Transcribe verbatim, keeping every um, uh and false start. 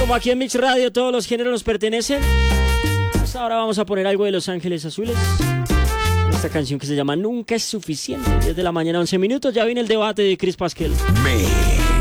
como aquí en Mix Radio todos los géneros nos pertenecen, pues ahora vamos a poner algo de Los Ángeles Azules. Esta canción que se llama Nunca es suficiente. diez de la mañana, once minutos. Ya viene el debate de Chris Pasquel. Me.